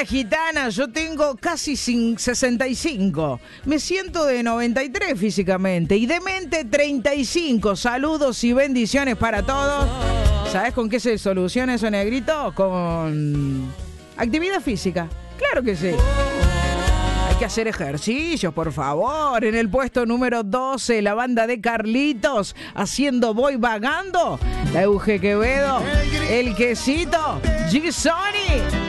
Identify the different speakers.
Speaker 1: gitana, yo tengo casi 65. Me siento de 93 físicamente y de mente 35. Saludos y bendiciones para todos. ¿Sabes con qué se soluciona eso, negrito? Con actividad física. Claro que sí. Hay que hacer ejercicios, por favor. En el puesto número 12, la banda de Carlitos, haciendo Voy Vagando. La Euge Quevedo, El Quesito, G-Sony.